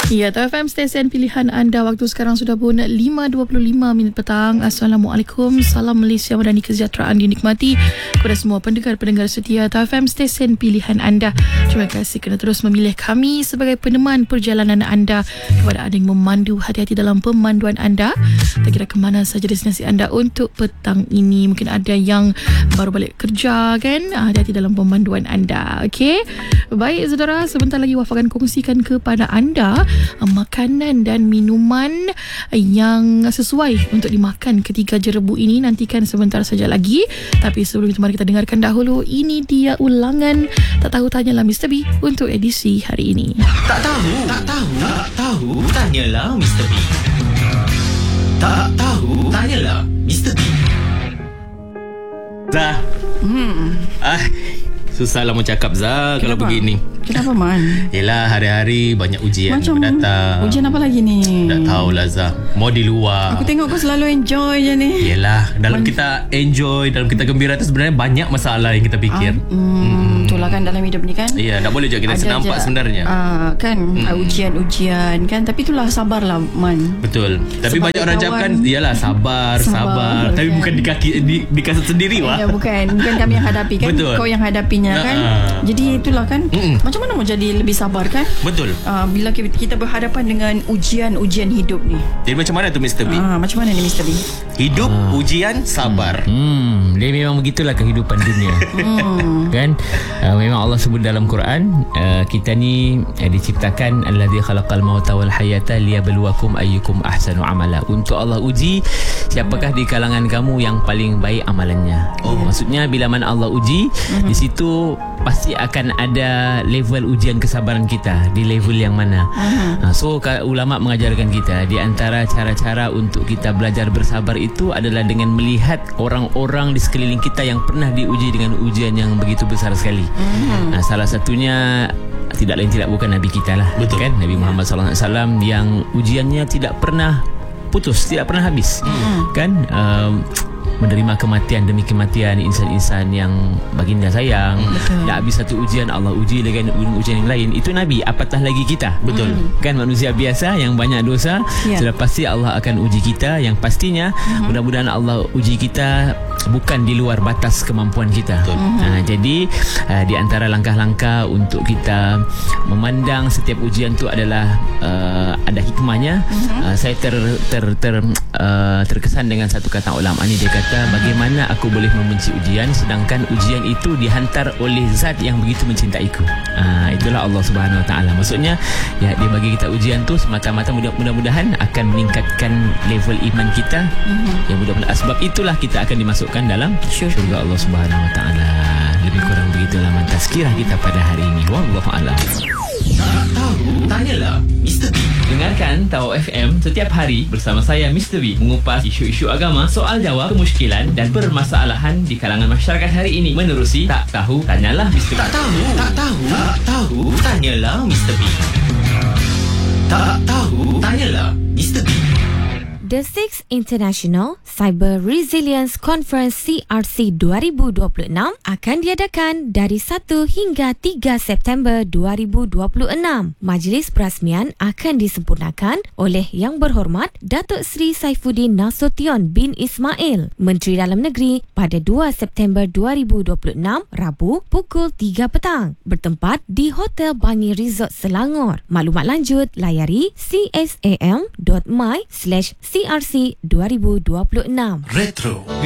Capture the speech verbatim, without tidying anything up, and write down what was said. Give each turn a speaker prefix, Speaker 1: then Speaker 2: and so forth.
Speaker 1: Ya, T F M stesen pilihan anda. Waktu sekarang sudah pun lima dua puluh lima minit petang. Assalamualaikum. Salam Malaysia Madani, kesejahteraan dinikmati kepada semua pendengar-pendengar setia T F M stesen pilihan anda. Terima kasih kerana terus memilih kami sebagai peneman perjalanan anda. Kepada anda yang memandu, hati-hati dalam pemanduan anda. Tak kira ke mana saja destinasi anda untuk petang ini. Mungkin ada yang baru balik kerja kan. Hati-hati dalam pemanduan anda. Okey. Baik saudara, sebentar lagi Waf akan kongsikan kepada anda makanan dan minuman yang sesuai untuk dimakan ketika jerebu ini. Nantikan sebentar saja lagi. Tapi sebelum itu mari kita dengarkan dahulu. Ini dia ulangan Tak Tahu Tanyalah Mister B untuk edisi hari ini.
Speaker 2: Tak tahu, tak tahu, tak tahu, tanyalah Mister B. Tak tahu, tanyalah Mister B.
Speaker 3: Zah. Hmm. Ah, susahlah mau cakap Zah. Kenapa? Kalau begini.
Speaker 4: Kenapa Man?
Speaker 3: Yelah, hari-hari banyak ujian
Speaker 4: Macam
Speaker 3: datang.
Speaker 4: ujian apa lagi ni?
Speaker 3: Tak tahulah Zah. Mau di luar.
Speaker 4: Aku tengok kau selalu enjoy je ni.
Speaker 3: Yelah, dalam Man. kita enjoy, dalam kita gembira tu sebenarnya banyak masalah yang kita fikir.
Speaker 4: Ah, hmm, hmm. Itulah kan dalam hidup ni kan.
Speaker 3: Ya, tak boleh je kita
Speaker 4: Ada
Speaker 3: nampak
Speaker 4: je,
Speaker 3: sebenarnya.
Speaker 4: uh, Kan hmm. ujian-ujian kan. Tapi itulah sabarlah Man.
Speaker 3: Betul. Tapi
Speaker 4: Sebab
Speaker 3: banyak orang cakapkan yalah sabar, sabar,
Speaker 4: sabar
Speaker 3: Tapi
Speaker 4: kan.
Speaker 3: bukan di kaki di, di kasut sendiri wah.
Speaker 4: Ya, bukan Bukan kami yang hadapi kan.
Speaker 3: Betul.
Speaker 4: Kau yang hadapinya kan.
Speaker 3: uh-uh.
Speaker 4: Jadi itulah kan. Mm-mm. Macam mana mau jadi lebih sabar kan.
Speaker 3: Betul.
Speaker 4: uh, Bila kita berhadapan dengan ujian-ujian hidup ni.
Speaker 3: Jadi macam mana tu Mister B?
Speaker 4: uh, Macam mana ni Mister B?
Speaker 3: Hidup, uh. ujian, sabar.
Speaker 5: Hmm, dia memang begitulah kehidupan dunia.
Speaker 4: hmm.
Speaker 5: Kan? Uh, memang Allah sebut dalam Quran, uh, kita ni uh, diciptakan allazi khalaqal mauta wal hayata liyabluwakum ayyukum ahsanu amala. Untuk Allah uji siapakah di kalangan kamu yang paling baik amalannya. Oh. Maksudnya bila mana Allah uji, uh-huh. di situ pasti akan ada level ujian kesabaran kita, di level yang mana. Uh-huh. uh, So ulama mengajarkan kita di antara cara-cara untuk kita belajar bersabar itu adalah dengan melihat orang-orang di sekeliling kita yang pernah diuji dengan ujian yang begitu besar sekali. Uh-huh. Nah, salah satunya tidak lain tidak bukan Nabi kita lah. Betul. Kan Nabi Muhammad sallallahu alaihi wasallam yang ujiannya tidak pernah putus, tidak pernah habis. Uh-huh. Kan um, menerima kematian demi kematian insan-insan yang baginda sayang. Betul. Tak habis satu ujian, Allah uji dengan ujian yang lain. Itu Nabi, apatah lagi kita. Betul. Mm. Kan manusia biasa yang banyak dosa, yeah. sudah pasti Allah akan uji kita. Yang pastinya mm-hmm. mudah-mudahan Allah uji kita bukan di luar batas kemampuan kita. Mm-hmm. Nah, jadi uh, di antara langkah-langkah untuk kita memandang setiap ujian itu adalah uh, ada hikmahnya. Mm-hmm. uh, Saya ter, ter, ter, uh, terkesan dengan satu kata ulama ni. Dia kata, bagaimana aku boleh membenci ujian sedangkan ujian itu dihantar oleh zat yang begitu mencintaiku. uh, Itulah Allah Subhanahu Wa Taala. Maksudnya ya, dia bagi kita ujian tu semata-mata mudah-mudahan akan meningkatkan level iman kita. Mm-hmm. Ya, mudah-mudahan sebab itulah kita akan dimasukkan dalam syurga Allah Subhanahu Wa Taala. Lebih kurang begitulah tazkirah kita pada hari ini. Wallahu a'lam.
Speaker 2: Tak tahu, tanyalah Mister B.
Speaker 5: Dengarkan Tahu F M setiap hari bersama saya Mister B mengupas isu-isu agama, soal jawab, kemusykilan dan permasalahan di kalangan masyarakat hari ini menerusi Tak Tahu Tanyalah Mister B.
Speaker 2: Tak tahu, tak tahu, tak tahu, tanyalah Mister B. Tak tahu, tanyalah Mister B.
Speaker 6: The sixth International Cyber Resilience Conference C R C dua ribu dua puluh enam akan diadakan dari satu hingga tiga September dua ribu dua puluh enam. Majlis perasmian akan disempurnakan oleh Yang Berhormat Datuk Seri Saifuddin Nasution bin Ismail, Menteri Dalam Negeri, pada dua September dua ribu dua puluh enam, Rabu, pukul tiga petang, bertempat di Hotel Bangi Resort Selangor. Maklumat lanjut layari csam dot my slash C R C dua ribu dua puluh enam.
Speaker 2: Retro